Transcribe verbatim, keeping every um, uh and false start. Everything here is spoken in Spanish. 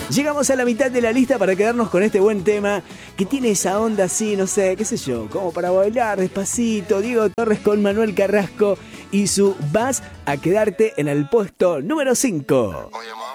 Llegamos a la mitad de la lista para quedarnos con este buen tema que tiene esa onda así, no sé, qué sé yo, como para bailar despacito. Diego Torres con Manuel Carrasco y su Vas a quedarte en el puesto número cinco. Oye, mamá.